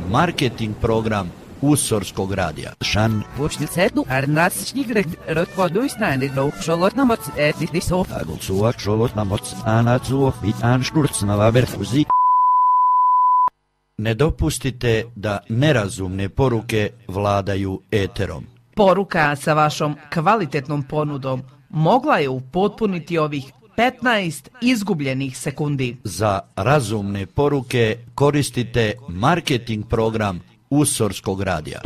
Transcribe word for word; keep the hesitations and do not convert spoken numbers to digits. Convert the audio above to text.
marketing program Usorskog radija. Shan. Vučnicetu arnasčnigret rotvoduisnane do šolotnamoc etnisov. Agulsuak šolotnamoc anacuok bitan šturcnava berfuzi. Ne dopustite da nerazumne poruke vladaju eterom. Poruka sa vašom kvalitetnom ponudom mogla je upotpuniti ovih petnaest izgubljenih sekundi. Za razumne poruke koristite marketing program Usorskog radija.